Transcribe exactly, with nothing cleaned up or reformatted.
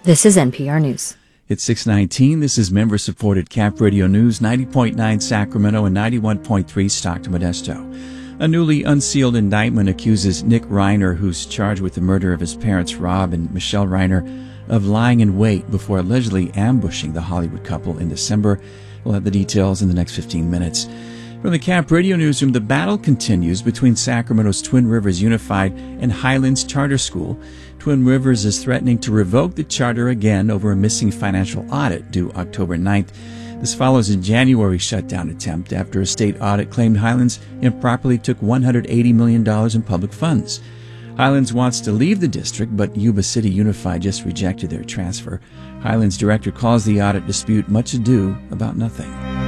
This is N P R News. It's six nineteen. This is member-supported Cap Radio News, ninety point nine Sacramento and ninety-one point three Stockton Modesto. A newly unsealed indictment accuses Nick Reiner, who's charged with the murder of his parents Rob and Michelle Reiner, of lying in wait before allegedly ambushing the Hollywood couple in December. We'll have the details in the next fifteen minutes. From the Cap Radio Newsroom, the battle continues between Sacramento's Twin Rivers Unified and Highlands Charter School. Twin Rivers is threatening to revoke the charter again over a missing financial audit due October ninth. This follows a January shutdown attempt after a state audit claimed Highlands improperly took one hundred eighty million dollars in public funds. Highlands wants to leave the district, but Yuba City Unified just rejected their transfer. Highlands director calls the audit dispute much ado about nothing.